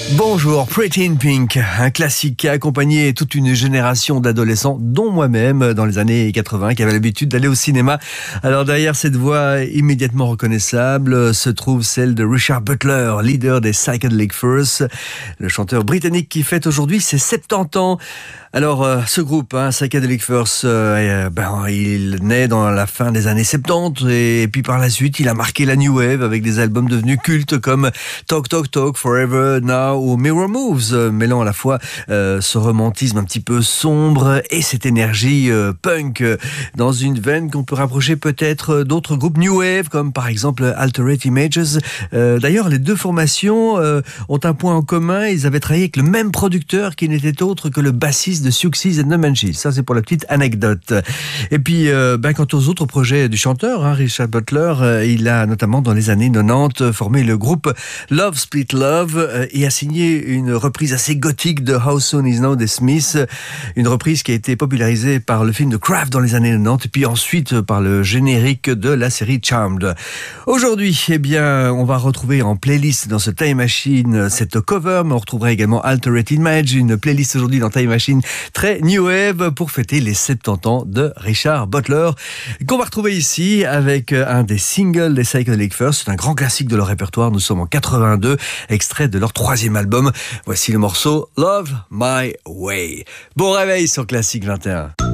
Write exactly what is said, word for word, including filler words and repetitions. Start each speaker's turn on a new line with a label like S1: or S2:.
S1: Bonjour, Pretty in Pink, un classique qui a accompagné toute une génération d'adolescents, dont moi-même, dans les années quatre-vingts, qui avait l'habitude d'aller au cinéma. Alors derrière cette voix immédiatement reconnaissable se trouve celle de Richard Butler, leader des Psychedelic Furs, le chanteur britannique qui fête aujourd'hui ses soixante-dix ans. Alors euh, ce groupe, hein, Psychedelic Furs, euh, ben, il naît dans la fin des années soixante-dix et, et puis par la suite il a marqué la New Wave avec des albums devenus cultes comme Talk Talk Talk, Forever Now ou Mirror Moves, euh, mêlant à la fois euh, ce romantisme un petit peu sombre et cette énergie euh, punk euh, dans une veine qu'on peut rapprocher peut-être d'autres groupes New Wave comme par exemple Altered Images. Euh, d'ailleurs les deux formations euh, ont un point en commun, ils avaient travaillé avec le même producteur qui n'était autre que le bassiste de Siouxsie and the Banshees. Ça c'est pour la petite anecdote. Et puis euh, ben, quant aux autres projets du chanteur, hein, Richard Butler, euh, il a notamment dans les années quatre-vingt-dix formé le groupe Love Split Love euh, et a signé une reprise assez gothique de How Soon Is Now des Smiths, une reprise qui a été popularisée par le film de Craft dans les années quatre-vingt-dix et puis ensuite par le générique de la série Charmed. Aujourd'hui, eh bien, on va retrouver en playlist dans ce Time Machine cette cover, mais on retrouvera également Altered Image, une playlist aujourd'hui dans Time Machine très New Wave pour fêter les soixante-dix ans de Richard Butler, qu'on va retrouver ici avec un des singles des Psychedelic Furs. C'est un grand classique de leur répertoire. Nous sommes en quatre-vingt-deux, extrait de leur troisième album. Voici le morceau Love My Way. Bon réveil sur Classique vingt et un.